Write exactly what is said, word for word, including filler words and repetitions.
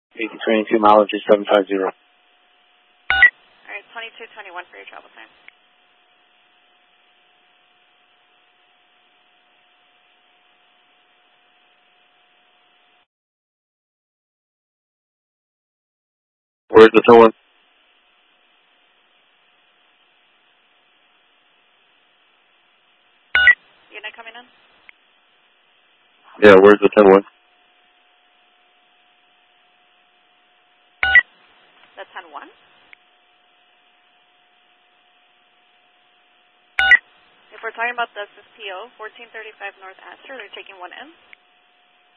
eighty twenty-two mileage is seven five zero. All right, twenty-two twenty-one for your travel time. Where's the ten one? Unit coming in? Yeah, where's the ten one? The ten one? If we're talking about the S S P O, fourteen thirty-five North Astor, they're taking one in.